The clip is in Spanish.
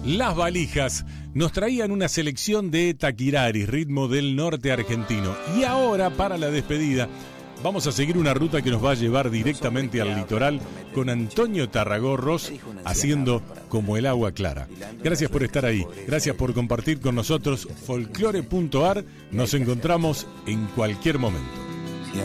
Las Valijas nos traían una selección de taquiraris, ritmo del norte argentino. Y ahora, para la despedida, vamos a seguir una ruta que nos va a llevar directamente al litoral con Antonio Tarragorros haciendo Como el agua clara. Gracias por estar ahí, gracias por compartir con nosotros Folklore.ar. Nos encontramos en cualquier momento.